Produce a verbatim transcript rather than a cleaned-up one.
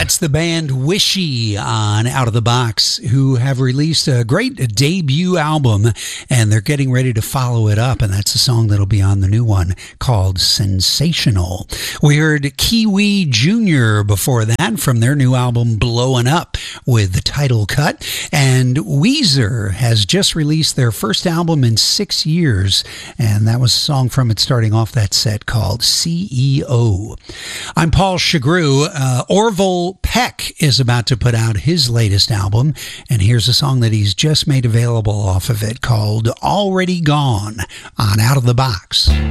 That's the band Wishy on Out of the Box, who have released a great debut album, and they're getting ready to follow it up, and that's a song that'll be on the new one called Sensational. We heard Kiwi Junior before that from their new album Blowin' Up with the title cut, and Weezer has just released their first album in six years, and that was a song from it starting off that set called C E O. I'm Paul Chagru. Uh, Orville Peck is about to put out his latest album, and here's a song that he's just made available off of it called Already Gone on Out of the Box.